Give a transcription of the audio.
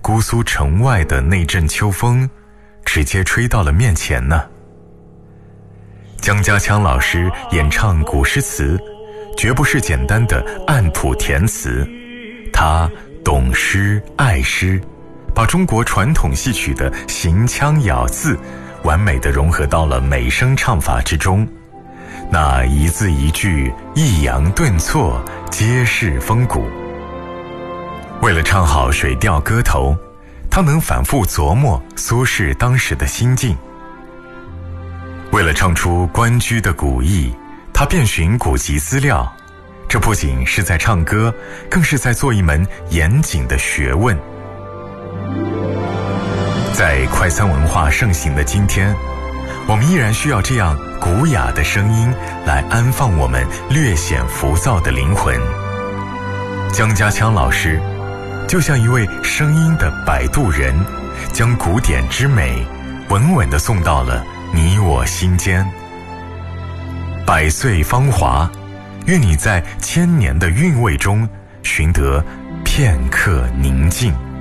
姑苏城外的那阵秋风，直接吹到了面前呢。江家强老师演唱古诗词，绝不是简单的按谱填词，他懂诗爱诗，把中国传统戏曲的行腔咬字完美地融合到了美声唱法之中，那一字一句抑扬顿挫，皆是风骨。为了唱好水调歌头，他能反复琢磨苏轼当时的心境。为了唱出关雎的古意，他遍寻古籍资料，这不仅是在唱歌，更是在做一门严谨的学问。在快餐文化盛行的今天，我们依然需要这样古雅的声音来安放我们略显浮躁的灵魂。江家强老师就像一位声音的摆渡人，将古典之美稳稳地送到了你我心间。百岁芳华，愿你在千年的韵味中寻得片刻宁静。